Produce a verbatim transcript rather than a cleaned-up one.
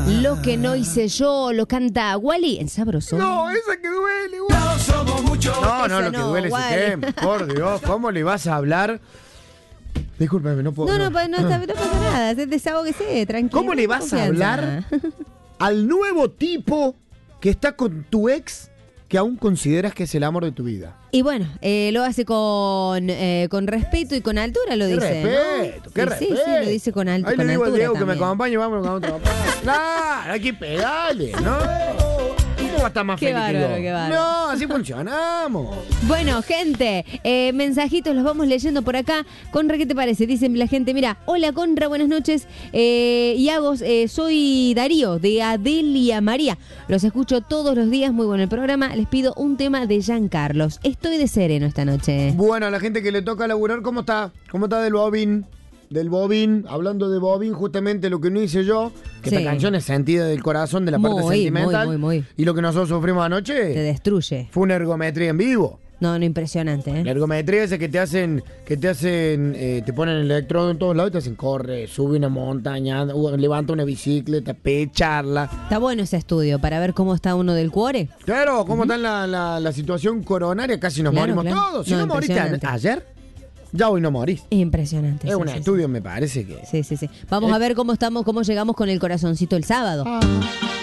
Lo que no hice yo, lo canta Wally en Sabroso. No, esa que duele, Wally. No somos muchos. No, no, Esa lo que no, duele Wally. es ese tema. Por Dios, ¿cómo le vas a hablar? Discúlpeme, no puedo. No, no, no, no, está- no pasa nada. Desahógese, tranquilo. ¿Cómo le vas Confianza. a hablar al nuevo tipo que está con tu ex que aún consideras que es el amor de tu vida? Y bueno, eh, lo hace con, eh, con respeto y con altura, lo Qué dice. respeto, ¿no? qué Sí, respeto. Sí, sí, lo dice con, alto, Ahí con le digo al altura Diego que me también. acompañe, vamos con otro. Claro, hay que pegarle, ¿no? ¿Cómo va a estar más Qué feliz que bárbaro, yo? qué bárbaro. No, así funcionamos. Bueno, gente, eh, mensajitos los vamos leyendo por acá. Conra, ¿qué te parece? Dicen la gente, mira, hola Conra, buenas noches. Eh, Iagos, eh, soy Darío, de Adelia María. Los escucho todos los días, muy bueno el programa. Les pido un tema de Giancarlos. Estoy de sereno esta noche. Bueno, a la gente que le toca laburar, ¿cómo está? ¿Cómo está del bobín? Del bobín, hablando de bobín, justamente lo que no hice yo, que Sí. esta canción es sentida del corazón, de la parte Muy, sentimental. muy, muy, muy. Y lo que nosotros sufrimos Te anoche destruye. fue una ergometría en vivo. No, no, impresionante, La ¿eh? ergometría es que te hacen, que te hacen, eh, te ponen el electrodo en todos lados y te hacen corre, sube una montaña, uh, levanta una bicicleta, pecharla. Está bueno ese estudio para ver cómo está uno del cuore. Claro, ¿cómo está la, la, la situación coronaria? Casi nos Claro, morimos claro. todos. Si No, no, moriste a- impresionante. ayer, ya hoy no morís. Impresionante. Es sí, un sí, estudio, me parece que. Sí, sí, sí. Vamos Eh. a ver cómo estamos, cómo llegamos con el corazoncito el sábado.